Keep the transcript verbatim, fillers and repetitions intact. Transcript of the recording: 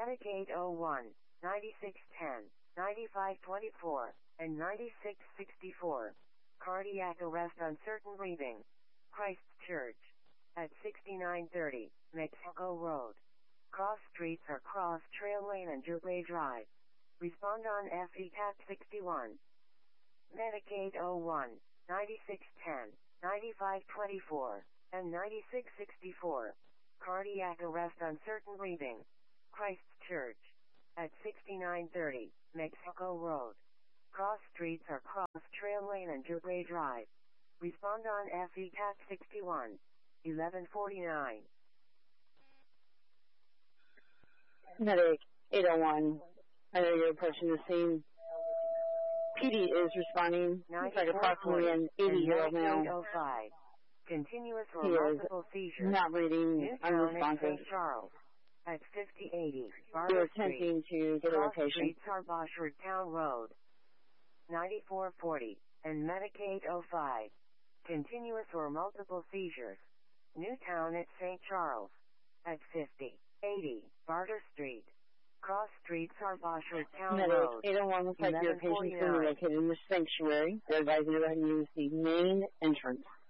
Medicaid oh one, ninety-six ten, ninety-five twenty-four, and ninety-six sixty-four. Cardiac arrest uncertain breathing. Christ Church. At sixty-nine thirty, Mexico Road. Cross streets are Cross Trail Lane and Jerway Drive. Respond on F E T A P sixty-one. Medicaid oh one, ninety-six ten, ninety-five twenty-four, and ninety-six sixty-four. Cardiac arrest uncertain breathing. Christ Church. At sixty-nine thirty, Mexico Road. Cross streets are Cross Trail Lane and Jerway Drive. Respond on F E T A P sixty-one. eleven forty-nine. Medic eight oh one. I know you're approaching the scene. P D is responding. Looks like approximately an eighty-year-old male. oh five. Continuous or He is multiple seizures. not breathing, Newtown at unresponsive. Saint Charles. At fifty eighty, We're Barber attempting Street. to get a Cross location. Street, Sarbashford Town Road. ninety-four forty, and Medicaid oh five. Continuous or multiple seizures. Newtown at Saint Charles. At fifty eighty, Barter Street. Cross Street, Sarbashford Town Medic Road. eight oh one looks like your patient's going to be eleven forty-nine. located in the sanctuary. They're advising you to go ahead and use the main entrance.